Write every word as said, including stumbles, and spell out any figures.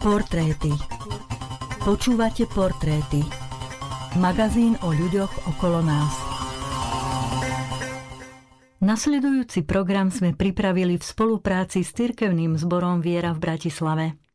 Portréty. Počúvate Portréty. Magazín o ľuďoch okolo nás. Nasledujúci program sme pripravili v spolupráci s cirkevným zborom Viera v Bratislave.